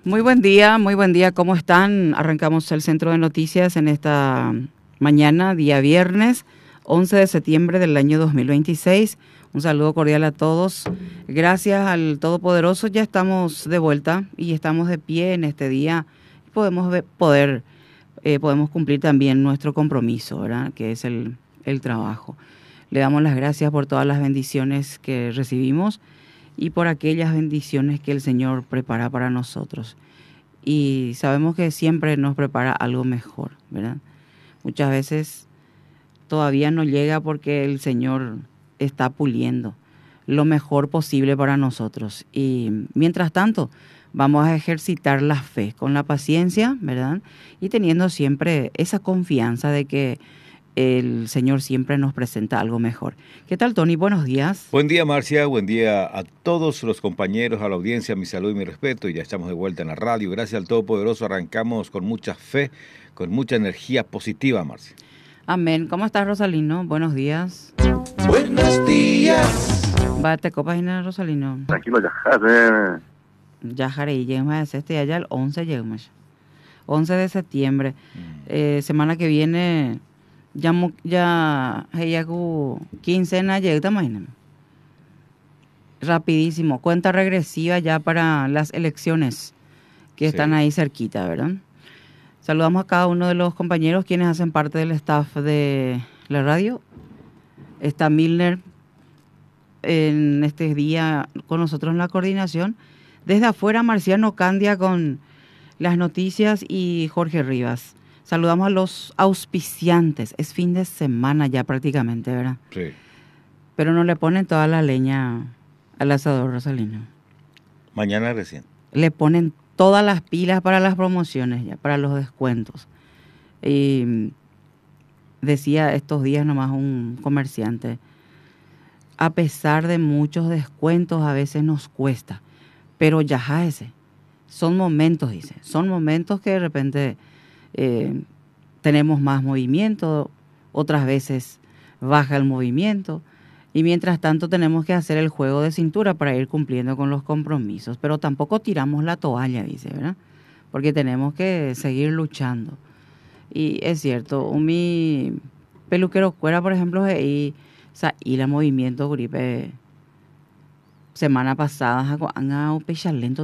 Muy buen día, ¿cómo están? Arrancamos el centro de noticias en esta mañana, día viernes, 11 de septiembre del año 2026. Un saludo cordial a todos. Gracias al Todopoderoso ya estamos de vuelta y estamos de pie en este día. Podemos cumplir también nuestro compromiso, ¿verdad? Que es el trabajo. Le damos las gracias por todas las bendiciones que recibimos y por aquellas bendiciones que el Señor prepara para nosotros. Y sabemos que siempre nos prepara algo mejor, ¿verdad? Muchas veces todavía no llega porque el Señor está puliendo lo mejor posible para nosotros. Y mientras tanto, vamos a ejercitar la fe con la paciencia, ¿verdad? Y teniendo siempre esa confianza de que el Señor siempre nos presenta algo mejor. ¿Qué tal, Tony? Buenos días. Buen día, Marcia. Buen día a todos los compañeros, a la audiencia. Mi salud y mi respeto. Y ya estamos de vuelta en la radio. Gracias al Todopoderoso. Arrancamos con mucha fe, con mucha energía positiva, Marcia. Amén. ¿Cómo estás, Rosalino? Buenos días. Buenos días. Bate copas, Rosalino. Tranquilo, ya. Ya haré, llegamos a allá el 11 llegamos. 11 de septiembre. Semana que viene ya quincena llega, imagínate. Rapidísimo. Cuenta regresiva ya para las elecciones que están ahí cerquita, ¿verdad? Saludamos a cada uno de los compañeros quienes hacen parte del staff de la radio. Está Milner en este día con nosotros en la coordinación. Desde afuera, Marciano Candia con las noticias y Jorge Rivas. Saludamos a los auspiciantes. Es fin de semana ya prácticamente, ¿verdad? Sí. Pero no le ponen toda la leña al asador, Rosalino. Mañana recién. Le ponen todas las pilas para las promociones ya, para los descuentos. Y decía estos días nomás un comerciante, a pesar de muchos descuentos a veces nos cuesta, pero ya ese. Son momentos, dice, son momentos que de repente tenemos más movimiento, otras veces baja el movimiento y mientras tanto tenemos que hacer el juego de cintura para ir cumpliendo con los compromisos, pero tampoco tiramos la toalla, dice, ¿verdad? Porque tenemos que seguir luchando. Y es cierto, mi peluquero cuera, por ejemplo, y la movimiento gripe semana pasada han pechar lento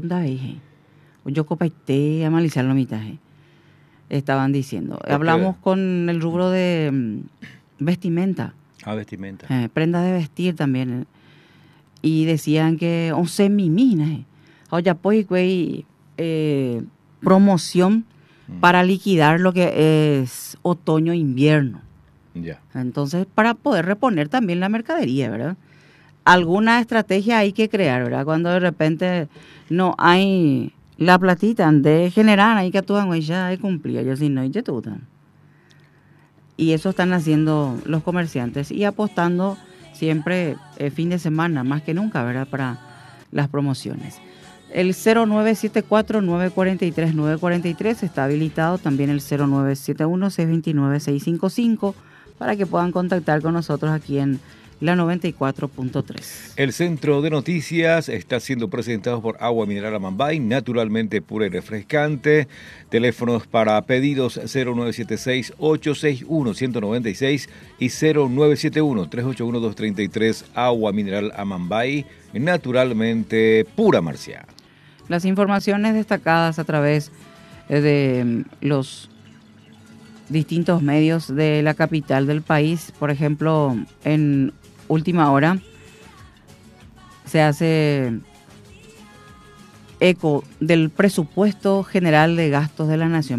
yo copaité a malizar la mitad. Estaban diciendo. Hablamos con el rubro de vestimenta. Vestimenta. Prendas de vestir también. Y decían que 11 miminas. Oye, pues, güey, promoción para liquidar lo que es otoño-invierno. Ya. Entonces, para poder reponer también la mercadería, ¿verdad? Alguna estrategia hay que crear, ¿verdad? Cuando de repente no hay la platita de generar, hay que actúan, ya hay cumplido, yo si no, ya tutan. Y eso están haciendo los comerciantes y apostando siempre fin de semana, más que nunca, ¿verdad? Para las promociones. El 0974-943-943 está habilitado, también el 0971-629-655 para que puedan contactar con nosotros aquí en la 94.3. El centro de noticias está siendo presentado por Agua Mineral Amambay, naturalmente pura y refrescante. Teléfonos para pedidos 0976-861-196 y 0971-381-233. Agua Mineral Amambay, naturalmente pura, Marcia. Las informaciones destacadas a través de los distintos medios de la capital del país, por ejemplo, en última hora se hace eco del presupuesto general de gastos de la nación.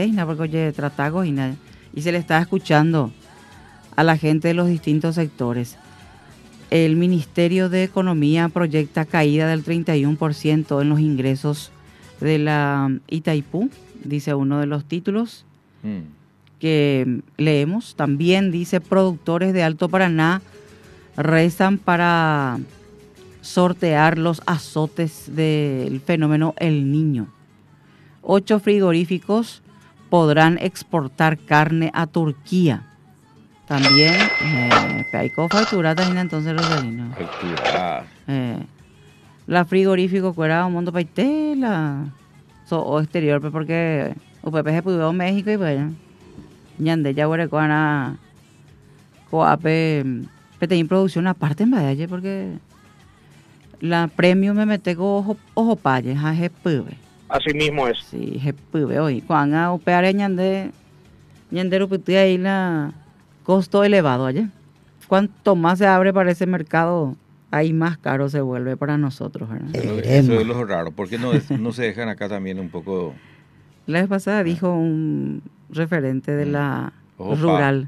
Y se le está escuchando a la gente de los distintos sectores. El Ministerio de Economía proyecta caída del 31% en los ingresos de la Itaipú, dice uno de los títulos que leemos. También dice productores de Alto Paraná rezan para sortear los azotes del fenómeno El Niño. 8 frigoríficos podrán exportar carne a Turquía. También hay factura también entonces Rosalino. Factura. La frigorífico cuera un mundo paitela. o exterior, pues, porque UPP se pudo México y pues ñande ya huerecuana coape peteín producción aparte en Valle porque la premio me mete con ojo paye, a jepube. Así mismo es. Sí, jepube hoy. Cuando upeare ñande rupite ahí la costo elevado allá. Cuanto más se abre para ese mercado, ahí más caro se vuelve para nosotros, ¿verdad? Eso es lo raro. ¿Por qué no se dejan acá también un poco? La vez pasada dijo un referente de la rural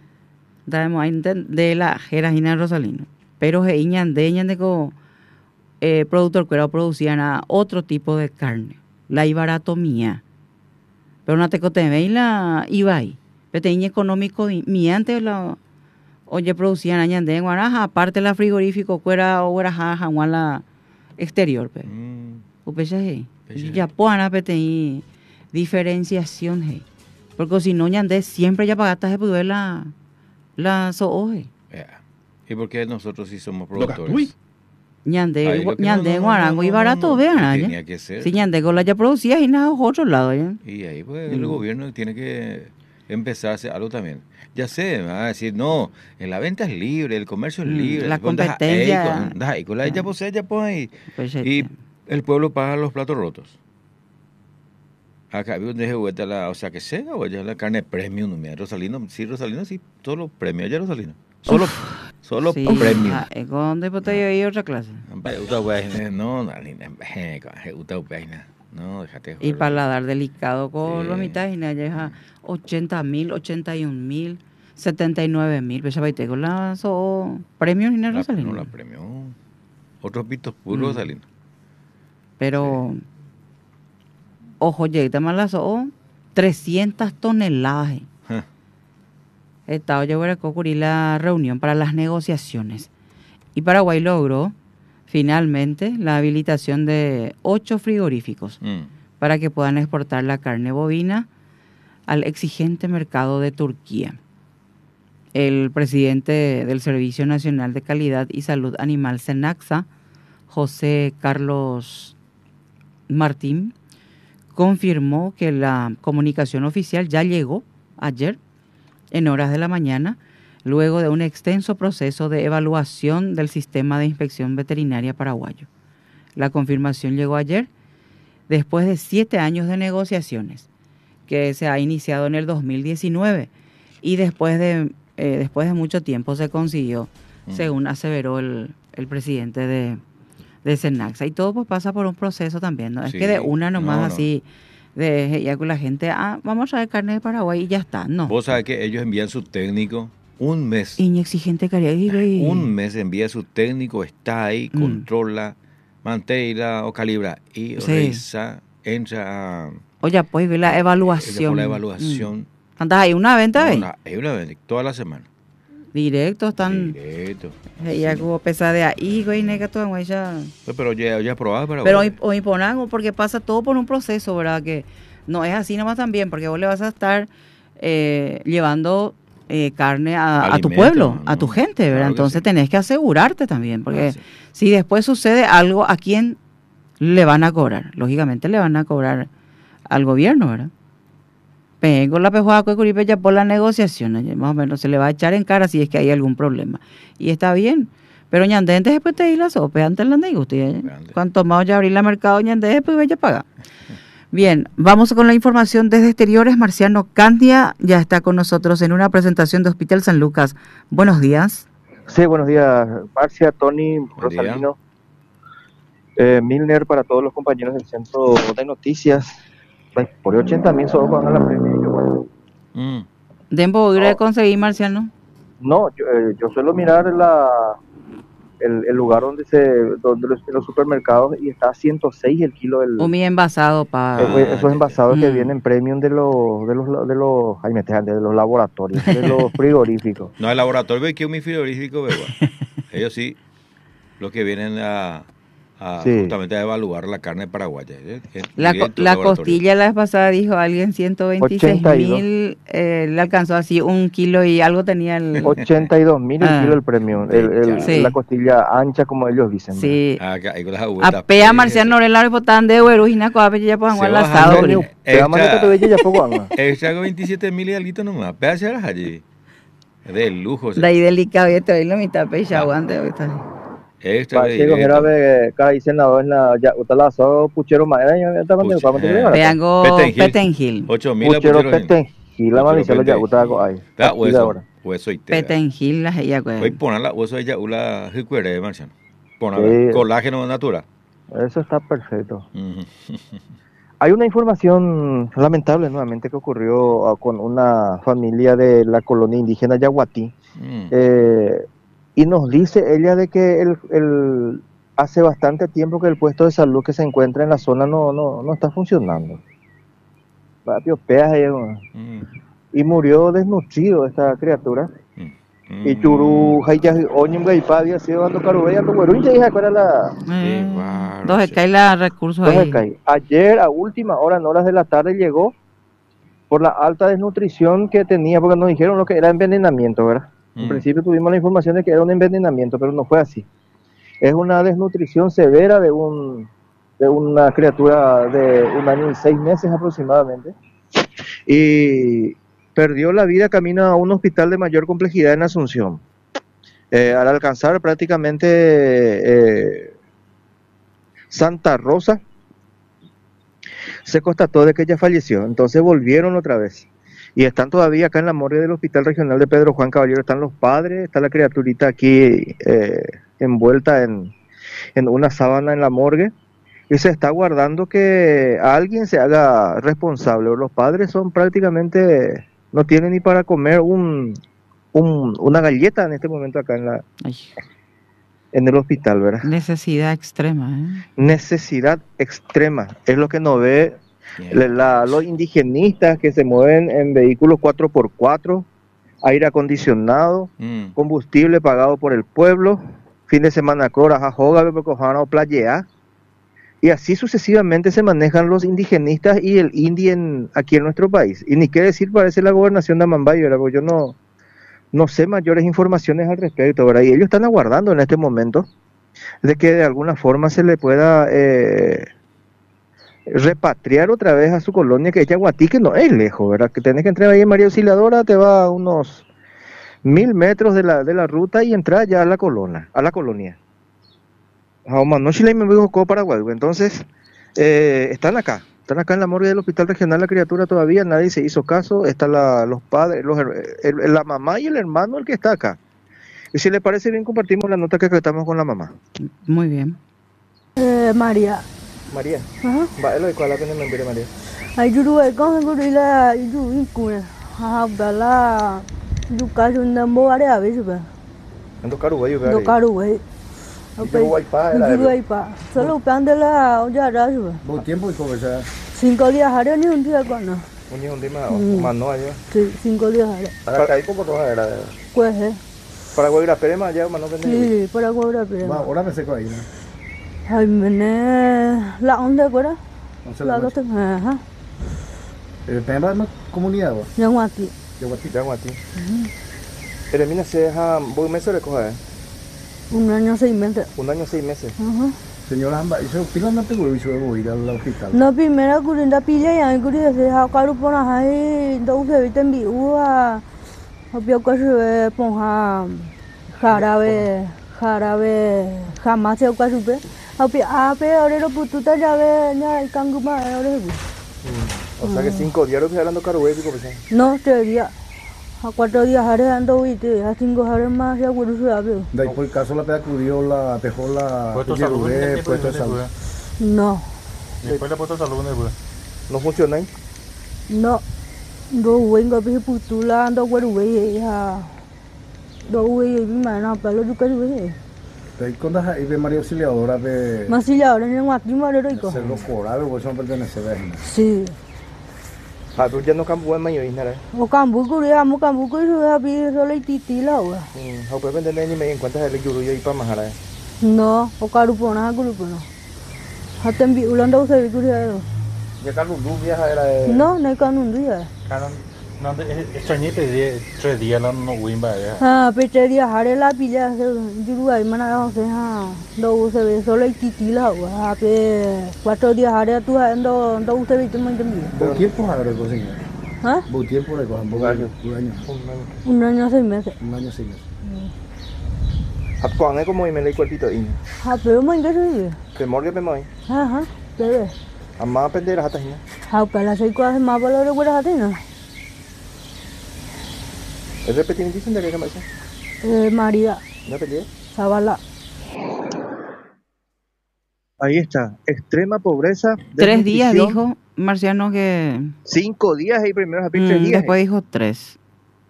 de la Jerajina Rosalino, pero ñande como productor cuero producían a otro tipo de carne, la ibaratomía, pero no te cotemé y la ibai, peteña económico mi antes la oye producían añande en guaraja, aparte la frigorífico cuera o guaraja la exterior pe. Upecha ya puana peteña diferenciación hey. Porque si no ñande siempre ya pagaste de poder la soje. ¿Y por qué nosotros sí somos productores? Ñande guarango y barato vean tenía que ser. Si ñande con la ya producía y nada otro lado ¿ya? Y ahí pues el gobierno tiene que empezar a hacer algo también. Ya sé, me va a decir, no, la venta es libre, el comercio es libre. La competencia. Y con la ella pues y el pueblo paga los platos rotos. Acá había un deje vuelta o sea que sea, o ya la carne premium, mira, Rosalino, sí, solo premio, allá Rosalino. Solo sí, premium. ¿Dónde puede ir otra clase? No, déjate. Y paladar delicado con los mitad y ya 80,000, 81,000, 79,000, pues ya con la premium y Rosalino. No, la premio. Otros pitos puros Rosalino. Pero ojo, llega más las 300 toneladas. Estado ya a ocurrir la reunión para las negociaciones. Y Paraguay logró finalmente la habilitación de 8 frigoríficos para que puedan exportar la carne bovina al exigente mercado de Turquía. El presidente del Servicio Nacional de Calidad y Salud Animal, SENACSA, José Carlos Martín, confirmó que la comunicación oficial ya llegó ayer en horas de la mañana, luego de un extenso proceso de evaluación del sistema de inspección veterinaria paraguayo. La confirmación llegó ayer, después de 7 años de negociaciones, que se ha iniciado en el 2019, y después de mucho tiempo se consiguió, según aseveró el presidente de SENACSA. Y todo pues pasa por un proceso también, ¿no? Sí, es que de una nomás así... ya con la gente, vamos a traer carne de Paraguay y ya está, no. Vos sabés que ellos envían su técnico un mes. Inexigente Un mes envía su técnico, está ahí, controla, mantela o calibra y revisa, entra a... Oye, pues ve la evaluación. La evaluación. ¿Andas ahí una venta ahí? Hay una venta, toda la semana. Directo están. Directo. Ya como pesa de ahí, güey, nega todo, güey, ya. Pero ya probado para pero o imponan, porque pasa todo por un proceso, ¿verdad? Que no es así nomás también, porque vos le vas a estar llevando carne a tu pueblo, ¿no? A tu gente, ¿verdad? Claro. Entonces tenés que asegurarte también, porque si después sucede algo, ¿a quién le van a cobrar? Lógicamente le van a cobrar al gobierno, ¿verdad? Con la pejuada de Curipe ya por la negociación, más o menos se le va a echar en cara si es que hay algún problema. Y está bien, pero ñandente después te di la sopa, antes la negocia. Cuanto más ya abrir la mercado ñandente después vaya a pagar. Bien, vamos con la información desde exteriores. Marciano Candia ya está con nosotros en una presentación de Hospital San Lucas. Buenos días. Sí, buenos días, Marcia, Tony, Rosalino, Milner, para todos los compañeros del Centro de Noticias. Por 80,000 solo van a la premia. ¿Dembo iré a conseguir, Marciano? No, yo suelo mirar el lugar donde los supermercados, y está a 106 el kilo. Mi envasado para esos envasados que vienen premium de los laboratorios, de los frigoríficos. No, el laboratorio ve que es mi frigorífico, ellos sí, los que vienen a justamente a evaluar la carne paraguaya. La costilla la vez pasada dijo alguien 126.000, le alcanzó así 1 kilo y algo tenía el... 82.000 el kilo el premio, sí. La costilla ancha como ellos dicen. Sí. Apea Marciano Norela reportan de Hueru y Naco Ape ya puedan al asado. Extra 27.000 y algo nomás. Apea se hará allí. De lujo. De ahí delicado y esto ahí la mitad pecha aguante ahorita. Extra de directo. Cada senador en la ya utalazo puchero madera Peango Petengil. 8.000 puchero Petengil la malicia lo ya utago ahí. Da hueso y te. Petengil la ella pues. Voy poner la hueso ella ula recuerde Marciano. Poner colágeno natural. Eso está perfecto. Hay una información lamentable nuevamente que ocurrió con una familia de la colonia indígena Yaguatí. Y nos dice ella de que hace bastante tiempo que el puesto de salud que se encuentra en la zona no está funcionando. Y murió desnutrido esta criatura. Y churu haya oñum gaipa había sido dando carubeya tu güeruncha hija cuál era la dos cae la recursos ahí. Ayer a última hora en horas de la tarde llegó por la alta desnutrición que tenía, porque nos dijeron lo que era envenenamiento, ¿verdad? En principio tuvimos la información de que era un envenenamiento, pero no fue así. Es una desnutrición severa de una criatura de 1 año y 6 meses aproximadamente. Y perdió la vida camino a un hospital de mayor complejidad en Asunción. Al alcanzar prácticamente Santa Rosa, se constató de que ella falleció. Entonces volvieron otra vez. Y están todavía acá en la morgue del Hospital Regional de Pedro Juan Caballero. Están los padres, está la criaturita aquí envuelta en una sábana en la morgue. Y se está guardando que alguien se haga responsable. Los padres son prácticamente, no tienen ni para comer una galleta en este momento acá en el hospital, ¿verdad? Necesidad extrema, Necesidad extrema. Es lo que nos ve los indigenistas que se mueven en vehículos 4x4, aire acondicionado, combustible pagado por el pueblo, fin de semana cora, jajoga, o playea. Y así sucesivamente se manejan los indigenistas y el indie aquí en nuestro país. Y ni qué decir parece la gobernación de Amambay, ¿verdad? Porque yo no sé mayores informaciones al respecto, ¿verdad? Y ellos están aguardando en este momento de que de alguna forma se le pueda repatriar otra vez a su colonia, que es Yaguatí, que no es lejos, ¿verdad? Que tenés que entrar ahí en María Auxiliadora, te va a unos 1000 metros de la ruta y entrar ya a la colonia. Paraguay. Entonces, están acá en la morgue del Hospital Regional la criatura todavía, nadie se hizo caso, están los padres, la mamá y el hermano el que está acá. Y si le parece bien, compartimos la nota que estamos con la mamá. Muy bien. María. Va, es lo de cuál la pena me envíe María. Ay, yo no he la bala, yo casi no me haré a veces. Ando caro, güey. Solo plan de la olla. ¿Buen tiempo y conversar? 5 días haré ni un día con no. Un día más no allá. Sí, 5 días haré. Para acá hay poco no era. Pues para Guaira Perema allá más no vende. Sí, para Guaira Perema. Ahora me seco ahí, ¿no? Ay, la onda fuera. La dos ajá. ¿Perema es más comunidad vos? Yaguatí. Pero mira se deja, ¿vos meses recoger? 1 año 6 meses. 1 año 6 meses. Señora Amba, ¿eso pica no te vuelve a ir al hospital? No, primero curinda pilla y hay curinda se deja caro por ahí, dos se visten viúa. Obvio que se ponja jarabe, jamás se ocupa. Obvio, ahora lo pututa ya ve, ya el canguma ahora. O sea que 5 días lo que hablando caro, güey, no, 3 días. A 4 días haré ando y a 5 haré más ya bueno se abrió. De ahí por el caso la acudió dejó la puesto de salud. No. Después le puesto de salud ¿No funciona ahí? No. Do vengo a ver putula ando güey ya. Do güey me na palo du que güey. De ahí cuando ahí ve María Auxiliadora de María Auxiliadora en aquí María Rico. Se lo cobraba porque son pertenece a ella. Sí. Tú ya no campo en mayo nada. O campo que yo había solo titila ahora. Pues vender ni me encuentras el yuru y para majar. No, o carupona, carupona. Hasta en Viulanda usted vi curioso. Ya Canundú viaja era de... No, no hay canundú ya. No, extrañete 3 días no wimba ya. Ah, pero 3 días haré la pilla, yo ahí mana no sé, no usted ve solo el titila, pero 4 días haré tú no usted ve tú muy bien. ¿Por tiempo haré cocina? ¿Ah? ¿Por tiempo le cojan? ¿Un año? Un año 6 meses. Un año 6 meses. ¿Cuándo es como me leí cuartito ahí? Pero muy bien. ¿Qué morgue me voy? Ajá, pero. Amma aprender hasta ahí. Para las 6 cosas más para lo que hasta ahí. ¿Es repetir dicen de qué me dice? María. ¿No apellido? Zavala. Ahí está, extrema pobreza. 3 días dijo Marciano que... 5 días y primero 3 días. Después dijo 3.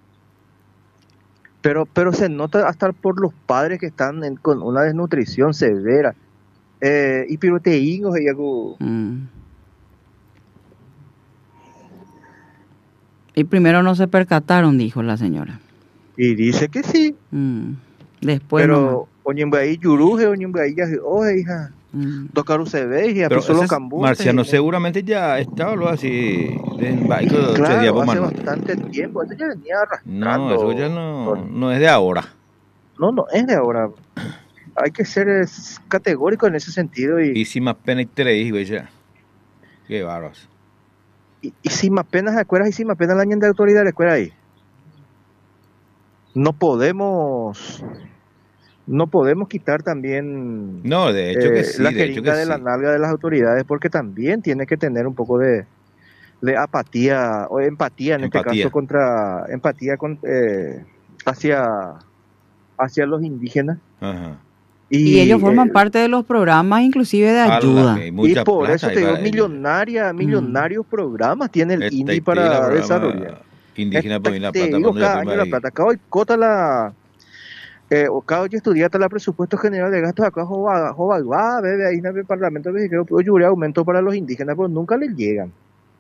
Pero se nota hasta por los padres que están con una desnutrición severa. Y proteínas y algo. Y primero no se percataron, dijo la señora. Y dice que sí. Después pero oñembaí yuruje, oñembaí ya hija. Tocar UCB y a solo cambú. Marciano seguramente ya estaba lo así en baico. Claro, hace bastante tiempo. Eso ya venía arrastrando. No, eso ya no es de ahora. No es de ahora. Hay que ser categórico en ese sentido. Y si más pena y te le digo ya. Qué bárbaros. Y si más pena se acuerdas, y si más pena la año de autoridad de escuela ahí. No podemos quitar también de hecho que sí, la jeringa de la nalga de las autoridades, porque también tiene que tener un poco de apatía o empatía en este caso hacia los indígenas. Ajá. Y ellos forman parte de los programas inclusive de ayuda. Y por eso te digo, millonarios programas tiene el INDI para desarrollar. Indígena por la plata. Cada año la plata. Cada hoy cota la... cada hoy estudiata la presupuesto general de gastos acá va, bebe ahí en el Parlamento mexicano, pero yo aumento para los indígenas, pero nunca les llegan.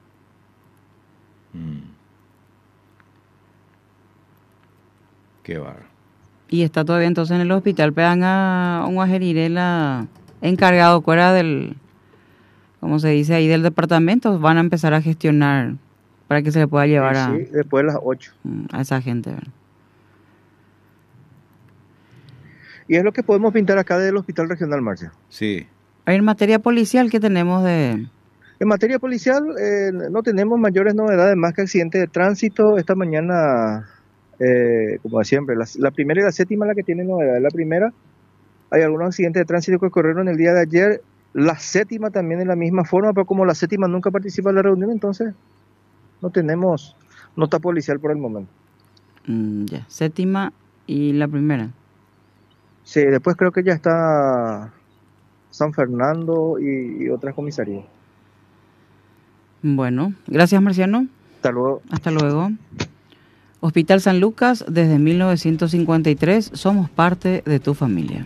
Qué barro. Y está todavía entonces en el hospital, pero un ajerirela encargado fuera del, como se dice ahí, del departamento, van a empezar a gestionar para que se le pueda llevar sí, después de las 8. A esa gente, ¿verdad? Y es lo que podemos pintar acá del Hospital Regional, Marcia. Sí. En materia policial, ¿qué tenemos de...? En materia policial no tenemos mayores novedades más que accidentes de tránsito. Esta mañana... como siempre, la primera y la séptima la que tiene novedad. La primera, hay algunos accidentes de tránsito que ocurrieron el día de ayer. La séptima también de la misma forma, pero como la séptima nunca participa en la reunión, entonces no tenemos nota policial por el momento. Ya, séptima y la primera. Sí, después creo que ya está San Fernando y otras comisarías. Bueno, gracias Marciano. Hasta luego. Hasta luego. Hospital San Lucas, desde 1953, somos parte de tu familia.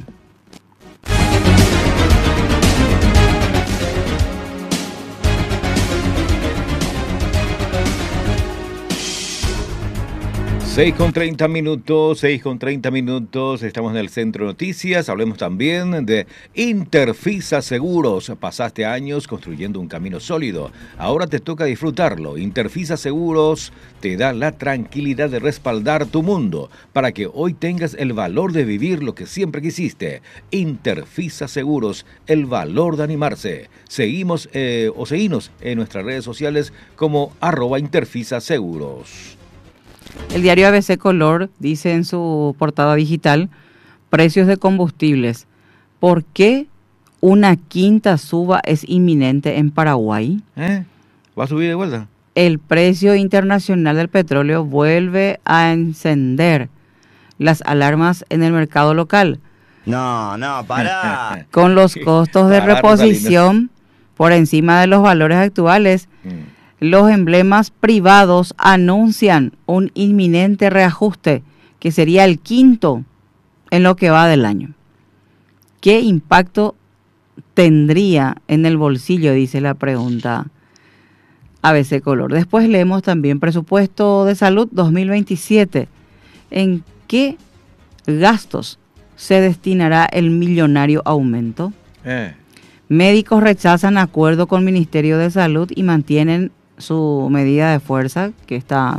Seis con 30 minutos, estamos en el Centro de Noticias. Hablemos también de Interfisa Seguros. Pasaste años construyendo un camino sólido, ahora te toca disfrutarlo. Interfisa Seguros te da la tranquilidad de respaldar tu mundo para que hoy tengas el valor de vivir lo que siempre quisiste. Interfisa Seguros, el valor de animarse. Seguimos en nuestras redes sociales como @InterfisaSeguros. El diario ABC Color dice en su portada digital, precios de combustibles. ¿Por qué una quinta suba es inminente en Paraguay? ¿Va a subir de vuelta? El precio internacional del petróleo vuelve a encender las alarmas en el mercado local. No, para. Con los costos de reposición por encima de los valores actuales. Los emblemas privados anuncian un inminente reajuste, que sería el quinto en lo que va del año. ¿Qué impacto tendría en el bolsillo? Dice la pregunta ABC Color. Después leemos también presupuesto de salud 2027. ¿En qué gastos se destinará el millonario aumento. Médicos rechazan acuerdo con Ministerio de Salud y mantienen su medida de fuerza, que está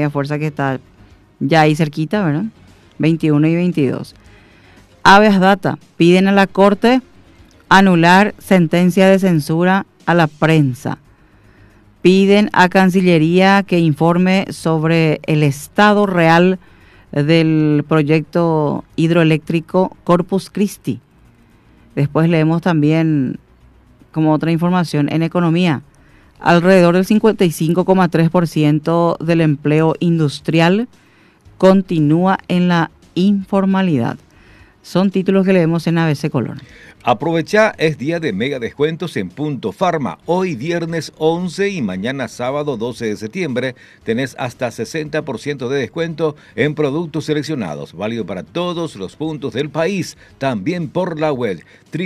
ya ahí cerquita, ¿verdad? 21 y 22. Habeas Data piden a la Corte anular sentencia de censura a la prensa. Piden a Cancillería que informe sobre el estado real del proyecto hidroeléctrico Corpus Christi. Después leemos también, como otra información, en economía, alrededor del 55,3% del empleo industrial continúa en la informalidad. Son títulos que leemos en ABC Color. Aprovecha, es día de mega descuentos en Punto Farma. Hoy viernes 11 y mañana sábado 12 de septiembre tenés hasta 60% de descuento en productos seleccionados. Válido para todos los puntos del país. También por la web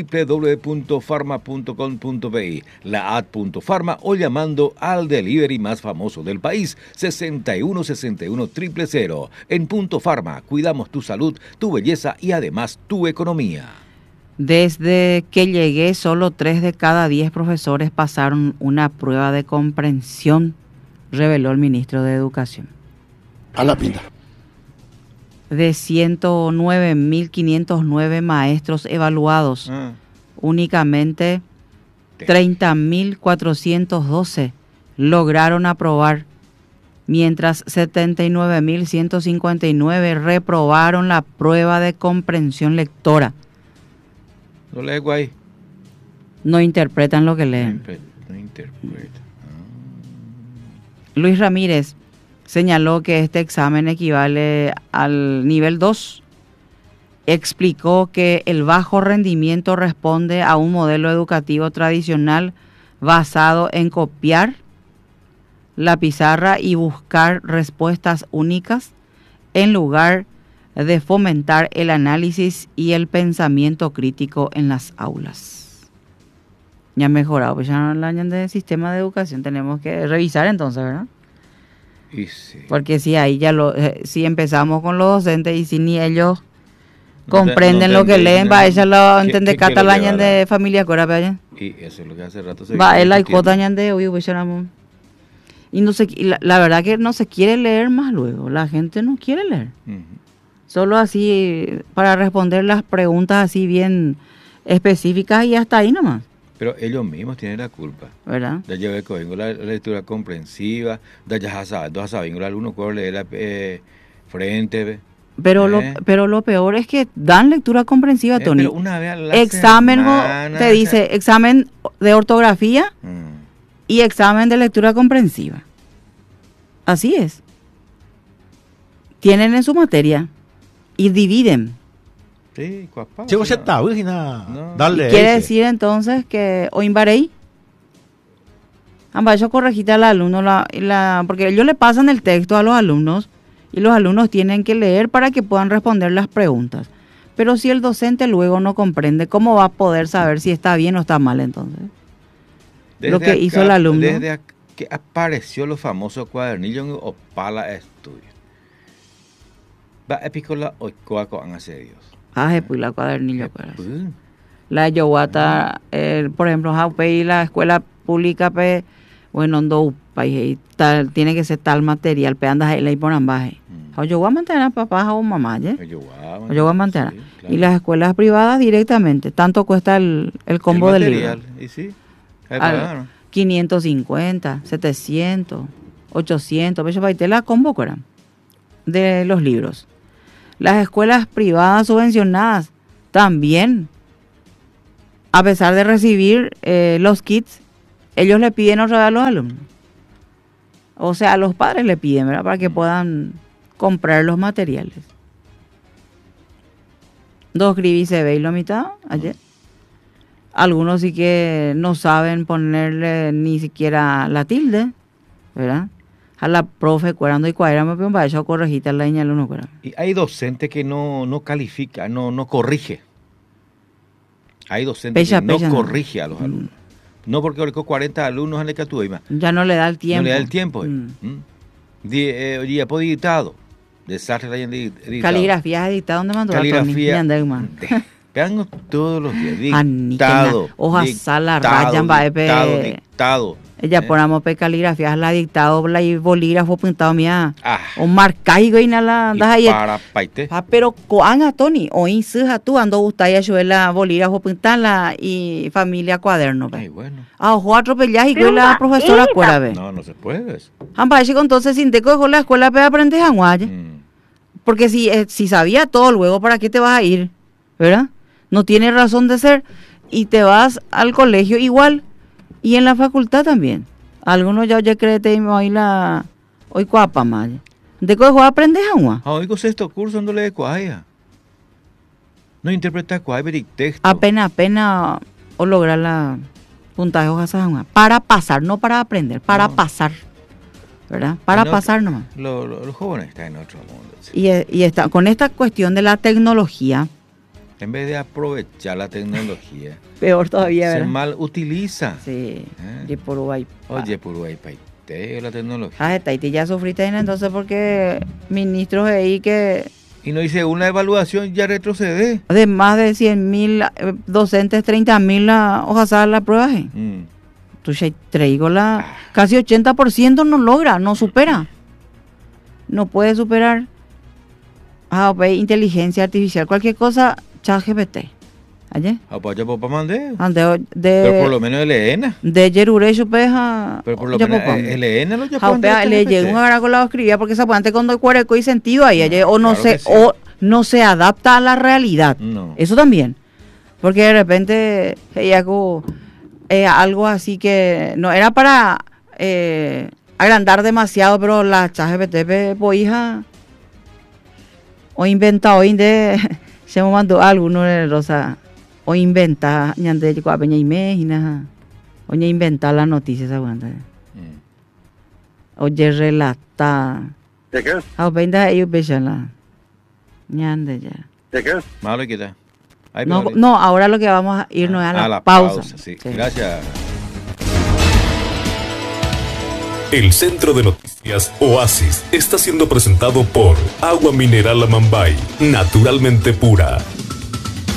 www.farma.com.bi, la app Punto Farma o llamando al delivery más famoso del país, 6161-000. En Punto Farma cuidamos tu salud, tu belleza y además tu economía. Desde que llegué, solo 3 de cada 10 profesores pasaron una prueba de comprensión, reveló el ministro de Educación. A la pinta. De 109.509 maestros evaluados, únicamente 30.412 lograron aprobar, mientras 79.159 reprobaron la prueba de comprensión lectora. No lee guay. No interpretan lo que leen. No interpreta. Luis Ramírez señaló que este examen equivale al nivel 2. Explicó que el bajo rendimiento responde a un modelo educativo tradicional basado en copiar la pizarra y buscar respuestas únicas en lugar de fomentar el análisis y el pensamiento crítico en las aulas. Ya ha mejorado, pues ya el año de sistema de educación tenemos que revisar entonces, ¿verdad? Y sí. Porque si ahí ya si empezamos con los docentes y si ni ellos comprenden lo que leen, va ella lo entender catalán de familia cora vaya. Y eso es lo que hace rato se va el icota de hoy pues y no la verdad que no se quiere leer más luego, la gente no quiere leer. Solo así para responder las preguntas así bien específicas y hasta ahí nomás. Pero ellos mismos tienen la culpa, ¿verdad? De llevar con la lectura comprensiva, de ya saben el alumno cuando lee la frente. Pero lo peor es que dan lectura comprensiva, Tony. Pero una vez a la examen semana, te dice examen de ortografía y examen de lectura comprensiva. Así es. Tienen en su materia y dividen. Sí, cuapá. Quiere decir entonces que o invarei. Yo corregiste al alumno porque ellos le pasan el texto a los alumnos y los alumnos tienen que leer para que puedan responder las preguntas. Pero si el docente luego no comprende, ¿cómo va a poder saber si está bien o está mal entonces? Lo que hizo el alumno. Desde que apareció los famosos cuadernillos o pala estudio. Va a picola o coaco han hace Dios. Pues la cuadernillo. La Yowata, por ejemplo, y la escuela pública, bueno, tiene que ser tal material, andas ahí le ponen baje. Yo voy a mantener papá o mamá, yo voy a mantener. Sí, claro. Y las escuelas privadas directamente, tanto cuesta el combo del libro. Y sí, 550, 700, 800, pero para la combo de los libros. Las escuelas privadas subvencionadas también, a pesar de recibir los kits, ellos le piden otra vez a los alumnos. O sea, a los padres le piden, ¿verdad? Para que puedan comprar los materiales. 2 gribi se ve y la mitad ayer. Algunos sí que no saben ponerle ni siquiera la tilde, ¿verdad? A la profe cuando y cuadra me piden para eso corregir la niña uno. Y hay docentes que no califica, no corrige. Hay docentes que no corrige a los alumnos. No porque ahorita 40 alumnos en el Catuima. Ya no le da el tiempo. No le da el tiempo. Día por dictado. Desastre la editado. Caligrafías editadas, ¿dónde mandó? Caligrafía. Vean todos los días. Dictado. Hojas sala, rayan, dictado. Ella ponamos pe caligrafías la dictado, la y bolígrafo pintado mía. O marcaigo y nada andas ahí. Para paite. Pero coan Tony, o insuja tú ando gusta ya yo la bolígrafo pintarla y familia cuaderno. Ay, bueno. Ojo atropellas y que la profesora cuera ve. No se puede. Ampache entonces sin te cojo la escuela pe aprendes a guaya. Porque si sabía todo luego, ¿para qué te vas a ir? ¿Verdad? No tiene razón de ser y te vas al colegio igual y en la facultad también. Algunos ya creen que hoy cuapa más. ¿De qué aprendes agua? Hoy con sexto curso no le de cuaya. No interpreta cuaya, texto. Apenas o lograr la puntaje hojas agua. Para pasar, no para aprender, para pasar. ¿Verdad? Para pasar nomás. Los jóvenes están en otro mundo. Sí. Y está, con esta cuestión de la tecnología, en vez de aprovechar la tecnología, peor todavía, ¿verdad? Se mal utiliza. Sí. Oye, por Uruguay paiteo la tecnología. Taiti ya sufriste entonces porque ministros ahí que... Y no hice una evaluación, ya retrocede. De más de 100.000 docentes, 30.000 hojas a la prueba. Tú ya traigo casi 80% no logra, no supera. No puede superar. Inteligencia artificial, cualquier cosa, ChatGPT. ¿Ayer? Apoya papá mandé. Pero por lo menos Elena. De Yerure chupeja. Pero por lo menos Elena lo llevó. Le llegó un agarraco la escribía porque se puede con do cuereco y sentido ahí, o no claro se o no se adapta a la realidad. No. Eso también. Porque de repente algo así que no era para agrandar demasiado, pero la ChatGPT hija o inventa hoy de se me mandó alguno de Rosa o inventa ñande de peña imagina o inventa las noticias aguanta oye relata ¿de qué? Venda ellos bechala ñande ya ¿de qué? Malo que está. No, ahora lo que vamos a irnos es a la pausa. Sí. Gracias. El Centro de Noticias Oasis está siendo presentado por Agua Mineral Amambay, naturalmente pura.